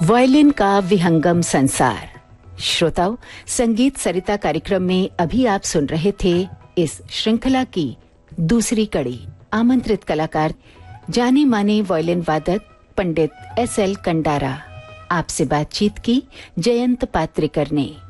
Violin का विहंगम संसार। श्रोताओ, संगीत सरिता कार्यक्रम में अभी आप सुन रहे थे इस श्रृंखला की दूसरी कड़ी। आमंत्रित कलाकार जाने माने वायलिन वादक पंडित SL कंडारा। आपसे बातचीत की जयंत पात्रिकर ने।